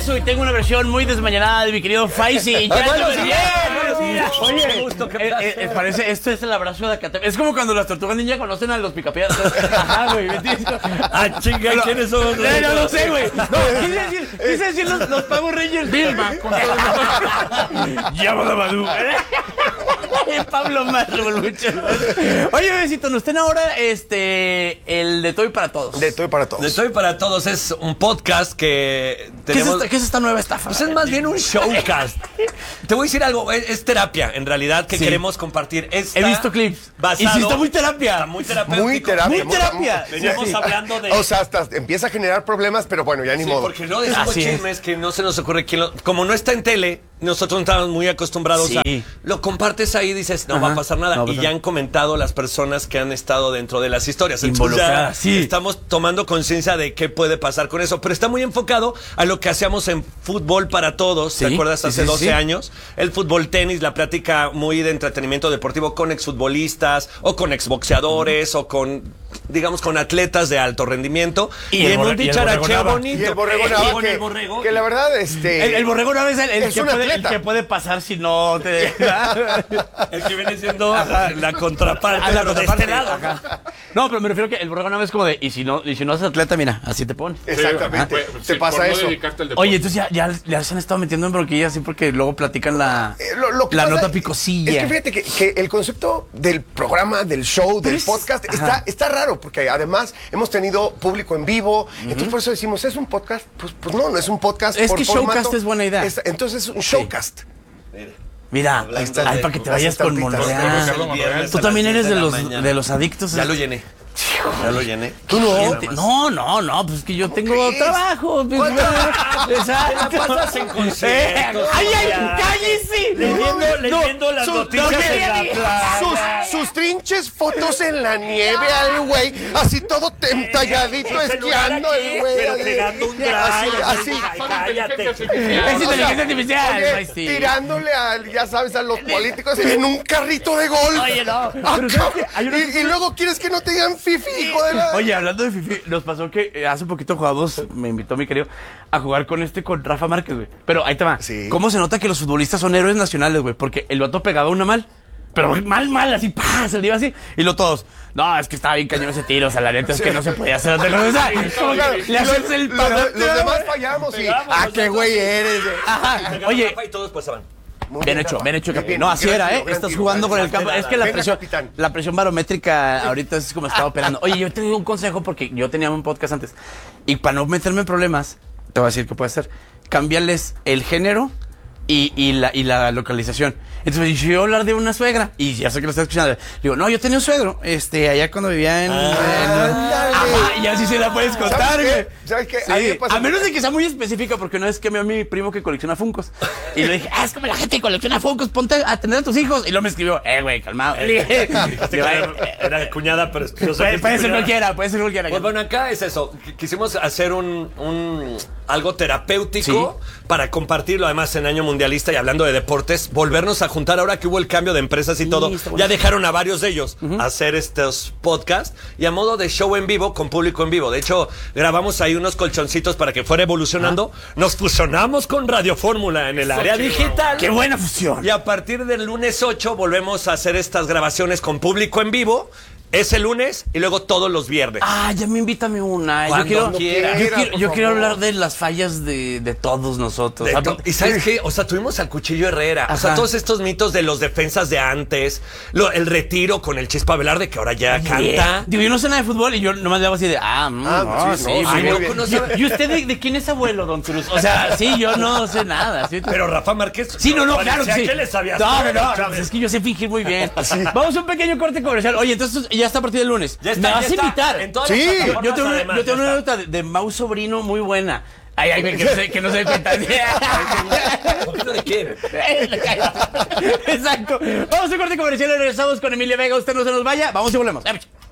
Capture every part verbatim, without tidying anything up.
regreso y tengo una versión muy desmañanada de mi querido Faisy. ¡Ay, buenos días! ¡Buenos días! Oye, Qué gusto, qué eh, placer. eh, parece, esto es el abrazo de Acatepec. Es como cuando las tortugas ninja conocen a los picapiedras. Ajá, güey. Ah, chinga, ¿quiénes son? No, no, no sé, güey. No, quise decir, quise decir los, los Power Rangers Vilma. Llama a Badú. Pablo más revolución. Oye, besito, nos ten ahora este el de Toy para Todos. De Toy para Todos. De Toy para Todos es un podcast que ¿Qué, tenemos... es esta, ¿Qué es esta nueva estafa? Pues es más bien un showcast. Te voy a decir algo, es, es terapia, en realidad, que Sí. queremos compartir. Está He visto clips. basado- Y sí está muy terapia. Está muy terapéutico. Muy terapia. Muy terapia. Veníamos Sí. hablando de... O sea, hasta empieza a generar problemas, pero bueno, ya ni Sí, modo. porque no decimos Así es. chismes que no se nos ocurre quién lo... Como no está en tele, nosotros no estamos muy acostumbrados Sí. a... Lo compartes ahí y dices, no Ajá. va a pasar nada. No va a y pasar. ya han comentado las personas que han estado dentro de las historias. Entonces ya Involucradas, sí. estamos tomando conciencia de qué puede pasar con eso. Pero está muy enfocado a lo que hacíamos en Fútbol para Todos. ¿Te Sí, acuerdas? sí, Hace sí, doce sí. años. El fútbol tenis, la plática muy de entretenimiento deportivo con exfutbolistas o con exboxeadores o con, digamos, con atletas de alto rendimiento. Y Y, el en borre- un y el dicharacheo borrego Nava. bonito. Y el borrego Eh, Nava, con que, el borrego. que la verdad, este... El, el borrego no es el, el Es que un puede, el atleta. que puede pasar si no te... El que viene siendo la contraparte, Ah, la pero de contraparte, este lado. ajá. No, pero me refiero que el borrego no es como de, y si no, y si no es atleta, mira, así te pone. Exactamente. Pues, Te sí, pasa por no eso. dedicarte al deporte. Oye, entonces ya, ya, ya se han estado metiendo en bronquillas así porque luego platican la, Eh, lo- lo que la pasa nota es- picosilla. Es que fíjate que, que el concepto del programa, del show, del es- podcast, ajá. está, está raro, porque además hemos tenido público en vivo, entonces por eso decimos, ¿es un podcast? Pues, pues no, no es un podcast. Es por que formato. showcast es buena idea. Es- entonces es un showcast. Mira, Ahí está, ay, de- para que te las vayas con estampitas. Monreal. Carlos Monreal. Tú también eres de los, de los adictos. Ya lo llené. Ya lo llené. Tú no. Gente- No, no, no, pues es que yo tengo crees? trabajo. pues, ¿Cuál trabajo? Exacto. Te la pasas en conciertos, ¡Ay, ay, ya. cállese! Leyendo, leyendo las sus- noticias no, en la sus, playa. sus trinches fotos en la nieve al güey, así todo tentalladito, El celular esquiando aquí, el güey. pero así, pegando un así, drive. así. Ay, cállate. Es O sea, inteligencia artificial. oye, ay, sí. tirándole al, ya sabes, a los políticos en un carrito de golf. Oye, no. Ah, Pero ¿sabes qué? Hay una- y, y luego quieres que no te digan fifi, hijo de la... Oye, hablando de Fifi, nos pasó que eh, hace poquito jugamos, me invitó mi querido, a jugar con este, con Rafa Márquez, güey. Pero ahí te va. Sí. ¿Cómo se nota que los futbolistas son héroes nacionales, güey? Porque el vato pegaba una mal. Pero mal, mal, así, pa, se le iba así. Y lo todos, no, es que estaba bien cañón ese tiro, o sea, la neta es que no se podía hacer otra cosa. O sea, como que le haces el los, parote, los demás güey. fallamos y... Pegamos, Ah, los qué dos. güey eres. güey. Ajá. Oye, Y todos pasaban. Muy bien hecho, Rafa. bien hecho, Bien, capitán. No, así gran era, tiro, ¿eh? gran Estás tiro, jugando con gran el tiro. campo. Es que la Venga, presión, capitán. la presión barométrica ahorita es como estaba operando. Oye, yo te digo un consejo porque yo tenía un podcast antes. Y para no meterme en problemas, te voy a decir qué puede hacer. Cámbiales el género y, y, la, y la localización. Entonces, yo iba a hablar de una suegra, y ya sé que lo está escuchando. Le digo, no, yo tenía un suegro, este, allá cuando vivía en... en- ándale. Ajá, y así se la puedes contar, ¿Sabes güey. qué? ¿Sabes qué? Sí. A mí me pasa- A menos de que sea muy específica, porque una vez que me a mi primo que colecciona Funkos. Y le dije, ah, es como la gente que colecciona Funkos, ponte a atender a tus hijos. Y luego me escribió, eh, güey, calmado. Le dije, digo, "Eh, Era de cuñada, pero yo sé puede, que es puede ser cuñada. cualquiera, puede ser cualquiera. Pues bueno, acá es eso. Qu- Quisimos hacer un, un algo terapéutico para compartirlo, además en año mundialista y hablando de deportes, volvernos a juntar ahora que hubo el cambio de empresas y Sí, todo. está bueno. Ya dejaron a varios de ellos hacer estos podcasts y a modo de show en vivo con público en vivo. De hecho, grabamos ahí unos colchoncitos para que fuera evolucionando. Nos fusionamos con Radio Fórmula en el área digital. ¡Qué buena fusión! Y a partir del lunes ocho volvemos a hacer estas grabaciones con público en vivo. Es el lunes y luego todos los viernes. Ah, ya me invítame una. Yo Cuando quiero, quiera. yo quiero, por yo quiero favor. hablar de las fallas de, de todos nosotros. De Ah, to- y sabes qué, o sea, tuvimos al Cuchillo Herrera, o sea, Ajá. todos estos mitos de los defensas de antes, lo- el retiro con el Chispa Velarde que ahora ya Oye, canta. Digo, yo no sé nada de fútbol y yo nomás le hago así de, ah, mm, Ah, no, pues sí, sí, no, muy sí, bien. muy bien. no sabe- ¿Y usted de, de quién es abuelo, don Cruz? O sea, sí, yo no sé nada. ¿sí? Pero Rafa Márquez. Sí, no, no, claro que parecía sí. que le sabías No, todo, no, no, no, Chávez. pues es que yo sé fingir muy bien. Vamos a un pequeño corte comercial. Oye, entonces ya está a partir del lunes. Ya está, ¿Me vas ya a está. invitar? En todas Sí. las Yo, plataformas, yo tengo una, además, yo tengo ya una está. nota de, de Mau Sobrino muy buena. Ay, ay, que no se, que no se dé cuenta. ¿Poquito de qué? Exacto. Vamos a un corte comercial y regresamos con Emilia Vega. Usted no se nos vaya. Vamos y volvemos.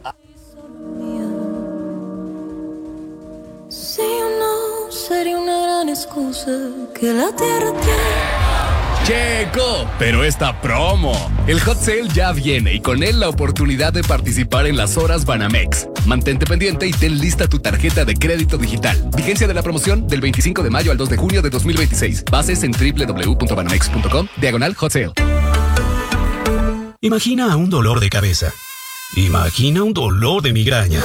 Si o no, sería una gran excusa que la tierra tiene. Checo, pero esta promo. El hot sale ya viene y con él la oportunidad de participar en las horas Banamex. Mantente pendiente y ten lista tu tarjeta de crédito digital. Vigencia de la promoción del veinticinco de mayo al dos de junio de dos mil veintiséis. Bases en doble u doble u doble u punto banamex punto com, diagonal hot sale. Imagina un dolor de cabeza. Imagina un dolor de migraña.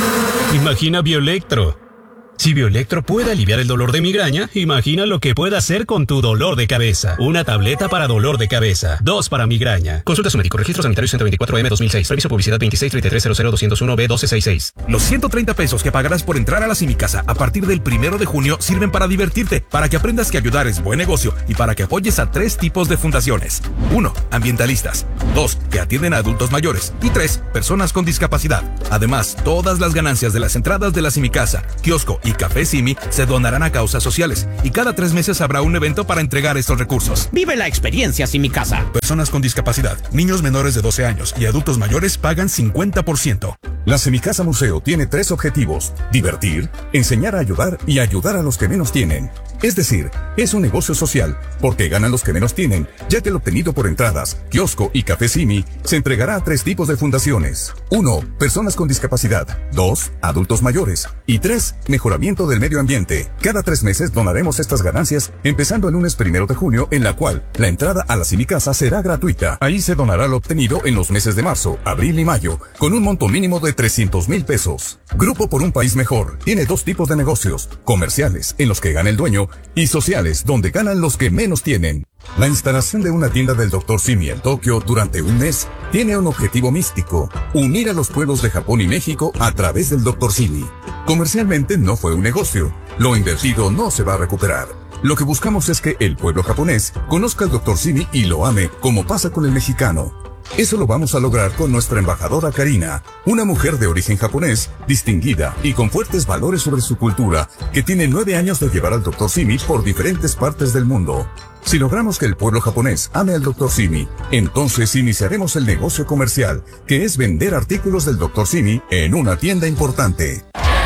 Imagina Bioelectro. Si Bioelectro puede aliviar el dolor de migraña, imagina lo que puede hacer con tu dolor de cabeza. Una tableta para dolor de cabeza. Dos para migraña. Consulta a su médico. Registro sanitario ciento veinticuatro M dos mil seis. Permiso publicidad veintiséis treinta y tres cero cero doscientos uno B doce sesenta y seis. Los ciento treinta pesos que pagarás por entrar a la Simicasa a partir del primero de junio sirven para divertirte, para que aprendas que ayudar es buen negocio y para que apoyes a tres tipos de fundaciones. Uno, ambientalistas. Dos, que atienden a adultos mayores. Y tres, personas con discapacidad. Además, todas las ganancias de las entradas de la Simicasa, kiosco y Café Simi se donarán a causas sociales y cada tres meses habrá un evento para entregar estos recursos. Vive la experiencia Simicasa. Personas con discapacidad, niños menores de doce años y adultos mayores pagan cincuenta por ciento. La Semicasa Museo tiene tres objetivos: divertir, enseñar a ayudar y ayudar a los que menos tienen. Es decir, es un negocio social, porque ganan los que menos tienen, ya que el obtenido por entradas, kiosco y Café Simi se entregará a tres tipos de fundaciones. Uno, personas con discapacidad. Dos, adultos mayores. Y tres, mejoramiento del medio ambiente. Cada tres meses donaremos estas ganancias, empezando el lunes primero de junio, en la cual la entrada a la Simicasa será gratuita. Ahí se donará lo obtenido en los meses de marzo, abril y mayo, con un monto mínimo de trescientos mil pesos. Grupo por un País Mejor tiene dos tipos de negocios: comerciales, en los que gana el dueño, y sociales, donde ganan los que menos tienen. La instalación de una tienda del doctor Simi en Tokio durante un mes tiene un objetivo místico: unir a los pueblos de Japón y México a través del doctor Simi. Comercialmente no fue un negocio. Lo invertido no se va a recuperar. Lo que buscamos es que el pueblo japonés conozca al doctor Simi y lo ame, como pasa con el mexicano. Eso lo vamos a lograr con nuestra embajadora Karina, una mujer de origen japonés, distinguida y con fuertes valores sobre su cultura, que tiene nueve años de llevar al doctor Simi por diferentes partes del mundo. Si logramos que el pueblo japonés ame al doctor Simi, entonces iniciaremos el negocio comercial, que es vender artículos del doctor Simi en una tienda importante.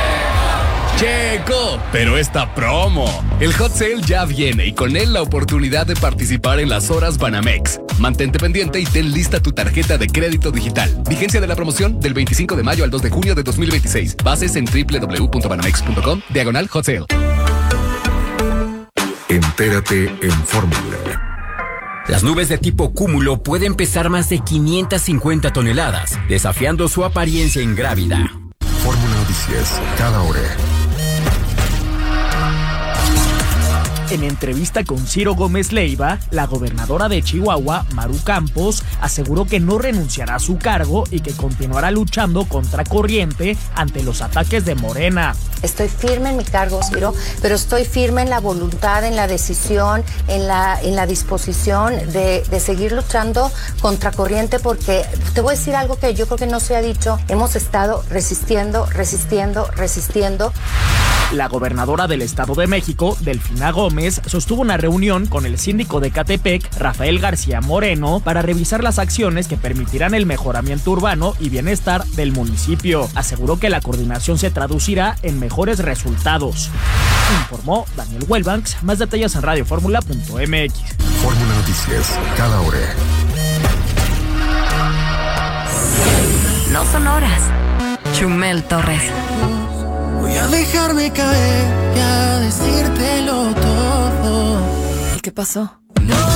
Checo, pero esta promo. El hot sale ya viene y con él la oportunidad de participar en las horas Banamex. Mantente pendiente y ten lista tu tarjeta de crédito digital. Vigencia de la promoción del veinticinco de mayo al dos de junio de dos mil veintiséis. Bases en doble u doble u doble u punto banamex punto com, diagonal hot sale. Entérate en Fórmula. Las nubes de tipo cúmulo pueden pesar más de quinientas cincuenta toneladas, desafiando su apariencia ingrávida. Fórmula Noticias, cada hora. En entrevista con Ciro Gómez Leiva, la gobernadora de Chihuahua, Maru Campos, aseguró que no renunciará a su cargo y que continuará luchando contra corriente ante los ataques de Morena. Estoy firme en mi cargo, Ciro, pero estoy firme en la voluntad, en la decisión, en la, en la disposición de, de seguir luchando contra corriente, porque te voy a decir algo que yo creo que no se ha dicho. Hemos estado resistiendo, resistiendo, resistiendo. La gobernadora del Estado de México, Delfina Gómez, sostuvo una reunión con el síndico de Ecatepec, Rafael García Moreno, para revisar las acciones que permitirán el mejoramiento urbano y bienestar del municipio. Aseguró que la coordinación se traducirá en mejores resultados. Informó Daniel Welbanks. Más detalles en radio fórmula punto m x. Fórmula Noticias, cada hora. No son horas. Chumel Torres. Voy a dejarme caer y a decírtelo todo. ¿Y qué pasó?